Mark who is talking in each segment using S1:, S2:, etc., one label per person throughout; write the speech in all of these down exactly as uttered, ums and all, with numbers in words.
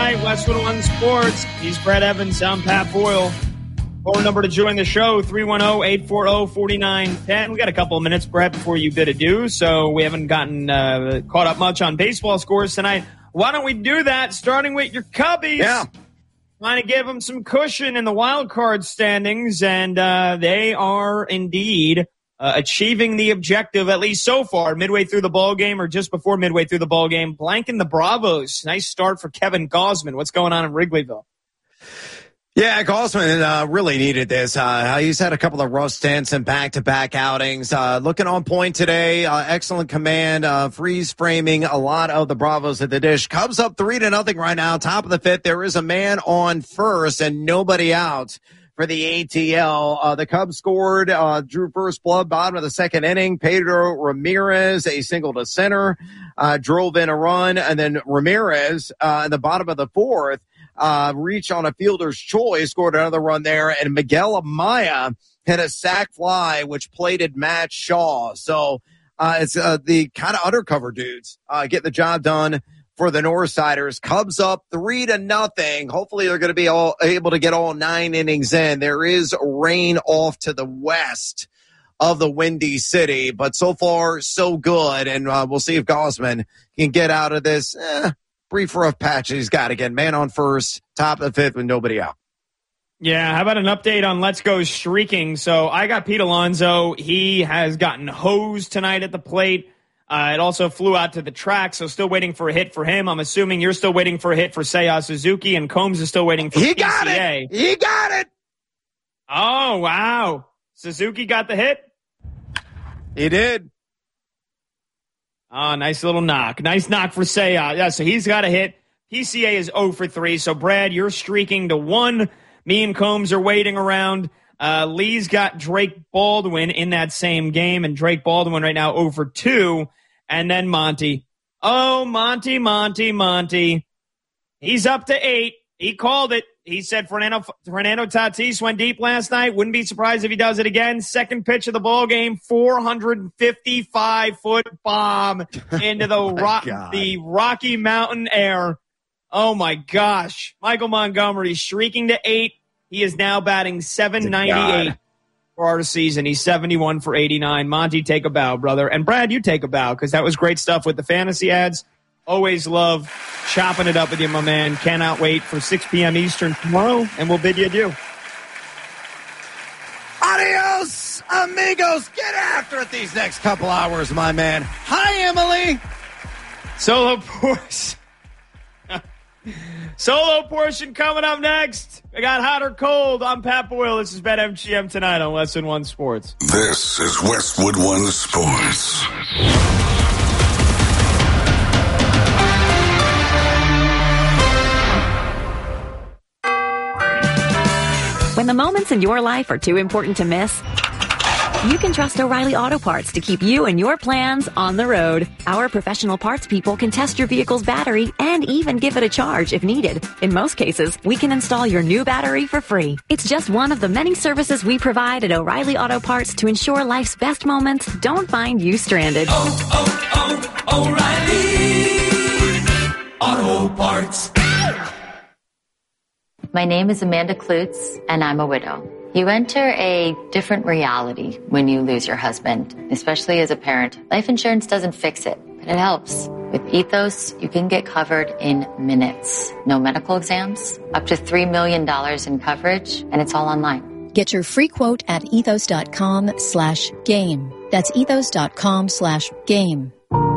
S1: tonight, Westwood One Sports. He's Brett Evans. I'm Pat Boyle. Phone number to join the show, three one zero, eight four zero, four nine one zero. We got a couple of minutes, Brett, before you bid adieu, so we haven't gotten uh, caught up much on baseball scores tonight. Why don't we do that, starting with your Cubbies?
S2: Yeah.
S1: Trying to give them some cushion in the wild card standings, and uh, they are indeed uh, achieving the objective, at least so far, midway through the ball game or just before midway through the ball game. Blanking the Bravos. Nice start for Kevin Gausman. What's going on in Wrigleyville?
S2: Yeah, Gausman uh, really needed this. Uh, he's had a couple of rough stints and back-to-back outings. Uh, looking on point today, uh, excellent command, uh, freeze framing a lot of the Bravos at the dish. Cubs up three to nothing right now, top of the fifth. There is a man on first and nobody out for the A T L. Uh, the Cubs scored, uh, drew first blood, bottom of the second inning. Pedro Ramirez, a single to center, uh, drove in a run, and then Ramirez, uh, in the bottom of the fourth, Uh, reach on a fielder's choice, scored another run there, and Miguel Amaya hit a sac fly, which plated Matt Shaw. So, uh, it's, uh, the kind of undercover dudes, uh, get the job done for the Northsiders. Cubs up three to nothing. Hopefully they're going to be all able to get all nine innings in. There is rain off to the west of the Windy City, but so far so good. And, uh, we'll see if Gausman can get out of this, eh, brief rough patch he's got again. Man on first, top of the fifth with nobody out.
S1: Yeah, how about an update on Let's Go Streaking? So I got Pete Alonso. He has gotten hosed tonight at the plate. Uh, it also flew out to the track, so still waiting for a hit for him. I'm assuming you're still waiting for a hit for Seiya Suzuki, and Combs is still waiting for
S2: he
S1: P C A.
S2: Got it. He got it.
S1: Oh, wow. Suzuki got the hit?
S2: He did.
S1: Oh, nice little knock. Nice knock for Seiya. Yeah, so he's got a hit. P C A is zero for three. So, Brad, you're streaking to one. Me and Combs are waiting around. Uh, Lee's got Drake Baldwin in that same game, and Drake Baldwin right now zero for two. And then Monty. Oh, Monty, Monty, Monty. He's up to eight. He called it. He said Fernando, Fernando Tatis went deep last night. Wouldn't be surprised if he does it again. Second pitch of the ball game, four hundred fifty-five foot bomb into the,
S2: oh
S1: ro- the Rocky Mountain air. Oh, my gosh. Michael Montgomery streaking to eight. He is now batting seven ninety-eight for our season. He's seventy-one for eighty-nine. Monty, take a bow, brother. And Brad, you take a bow, because that was great stuff with the fantasy ads. Always love chopping it up with you, my man. Cannot wait for six p.m. Eastern tomorrow, and we'll bid you adieu.
S2: Adios, amigos. Get after it these next couple hours, my man. Hi, Emily.
S1: Solo portion. Solo portion coming up next. I got hot or cold. I'm Pat Boyle. This is BetMGM tonight on Westwood One Sports.
S3: This is Westwood One Sports.
S4: When the moments in your life are too important to miss, you can trust O'Reilly Auto Parts to keep you and your plans on the road. Our professional parts people can test your vehicle's battery and even give it a charge if needed. In most cases, we can install your new battery for free. It's just one of the many services we provide at O'Reilly Auto Parts to ensure life's best moments don't find you stranded.
S5: Oh, oh, oh, O'Reilly Auto Parts.
S6: My name is Amanda Klutz, and I'm a widow. You enter a different reality when you lose your husband, especially as a parent. Life insurance doesn't fix it, but it helps. With Ethos, you can get covered in minutes. No medical exams, up to three million dollars in coverage, and it's all online.
S7: Get your free quote at ethos.com slash game. That's ethos.com slash game.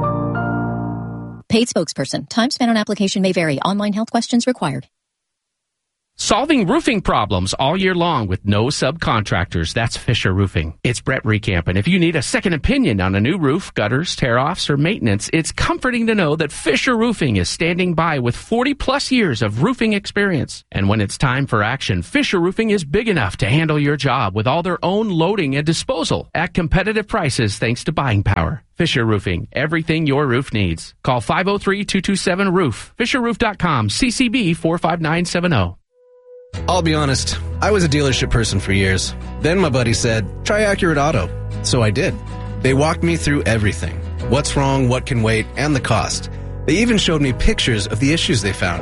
S7: Paid spokesperson. Time spent on application may vary. Online health questions required.
S8: Solving roofing problems all year long with no subcontractors. That's Fisher Roofing. It's Brett Recamp, and if you need a second opinion on a new roof, gutters, tear-offs, or maintenance, it's comforting to know that Fisher Roofing is standing by with forty plus years of roofing experience. And when it's time for action, Fisher Roofing is big enough to handle your job with all their own loading and disposal at competitive prices thanks to buying power. Fisher Roofing, everything your roof needs. Call five oh three, two two seven, roof. fisher roof dot com, C C B four five nine seven zero.
S9: I'll be honest, I was a dealership person for years. Then my buddy said, try Accurate Auto. So I did. They walked me through everything. What's wrong, what can wait, and the cost. They even showed me pictures of the issues they found.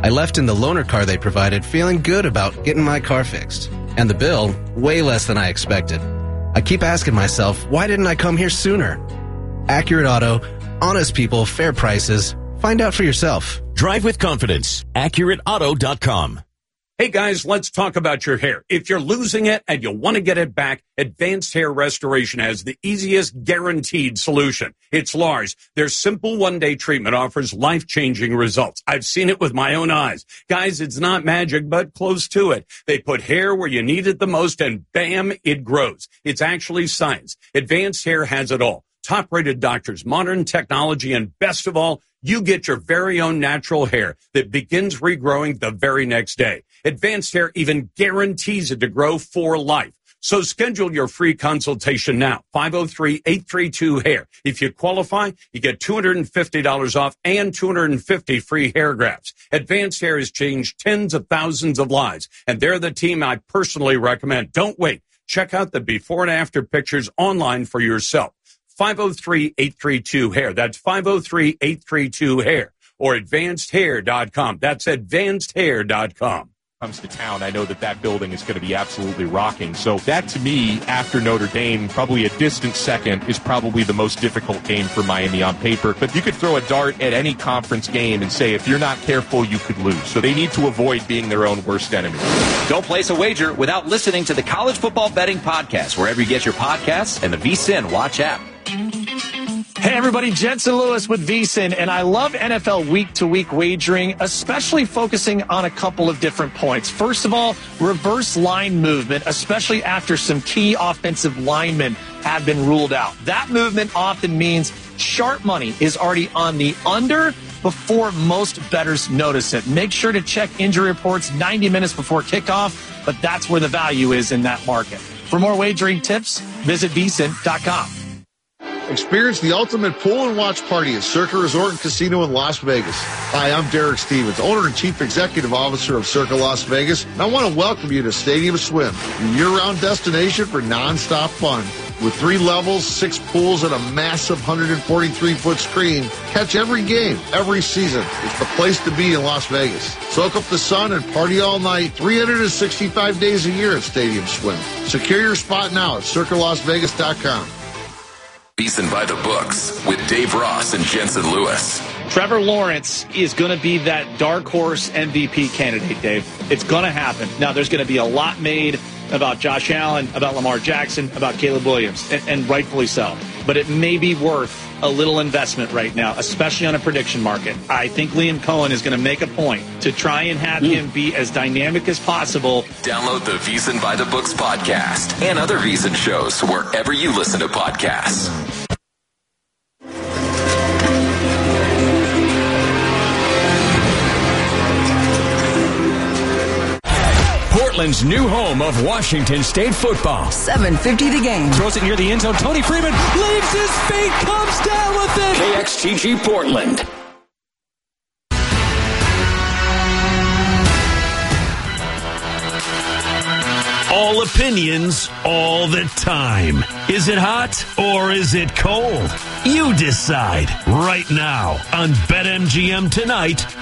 S9: I left in the loaner car they provided feeling good about getting my car fixed. And the bill, way less than I expected. I keep asking myself, why didn't I come here sooner? Accurate Auto, honest people, fair prices. Find out for yourself.
S10: Drive with confidence. Accurate Auto dot com.
S11: Hey guys, let's talk about your hair. If you're losing it and you want to get it back, Advanced Hair Restoration has the easiest guaranteed solution. It's Lars. Their simple one-day treatment offers life-changing results. I've seen it with my own eyes. Guys, it's not magic, but close to it. They put hair where you need it the most and bam, it grows. It's actually science. Advanced Hair has it all. Top-rated doctors, modern technology, and best of all, you get your very own natural hair that begins regrowing the very next day. Advanced Hair even guarantees it to grow for life. So schedule your free consultation now, five oh three, eight three two, hair. If you qualify, you get two hundred fifty dollars off and two hundred fifty free hair grafts. Advanced Hair has changed tens of thousands of lives, and they're the team I personally recommend. Don't wait. Check out the before and after pictures online for yourself. five oh three, eight three two, hair. That's five oh three, eight three two, hair. Or advanced hair dot com. That's advanced hair dot com.
S12: Comes to town, I know that that building is going to be absolutely rocking. So that, to me, after Notre Dame, probably a distant second, is probably the most difficult game for Miami on paper. But you could throw a dart at any conference game and say, if you're not careful, you could lose. So they need to avoid being their own worst enemy.
S13: Don't place a wager without listening to the College Football Betting Podcast, wherever you get your podcasts and the VSiN Watch app.
S14: Hey everybody, Jensen Lewis with VSiN, and I love N F L week-to-week wagering, especially focusing on a couple of different points. First of all, reverse line movement, especially after some key offensive linemen have been ruled out. That movement often means sharp money is already on the under before most bettors notice it. Make sure to check injury reports ninety minutes before kickoff, but that's where the value is in that market. For more wagering tips, visit V S I N dot com.
S15: Experience the ultimate pool and watch party at Circa Resort and Casino in Las Vegas. Hi, I'm Derek Stevens, owner and chief executive officer of Circa Las Vegas, and I want to welcome you to Stadium Swim, your year-round destination for nonstop fun. With three levels, six pools, and a massive one hundred forty-three foot screen, catch every game, every season. It's the place to be in Las Vegas. Soak up the sun and party all night, three hundred sixty-five days a year at Stadium Swim. Secure your spot now at Circa Las Vegas dot com.
S16: VSiN by the books with Dave Ross and Jensen Lewis.
S14: Trevor Lawrence is going to be that dark horse M V P candidate, Dave. It's going to happen. Now, there's going to be a lot made about Josh Allen, about Lamar Jackson, about Caleb Williams, and, and rightfully so. But it may be worth a little investment right now, especially on a prediction market. I think Liam Cohen is going to make a point to try and have him be as dynamic as possible.
S16: Download the VSiN by the Books podcast and other VSiN shows wherever you listen to podcasts.
S10: Portland's new home of Washington State football.
S17: seven fifty the game.
S10: Throws it near the end zone. Tony Freeman leaves his feet, comes down with it.
S16: K X T G Portland.
S18: All opinions, all the time. Is it hot or is it cold? You decide right now on BetMGM Tonight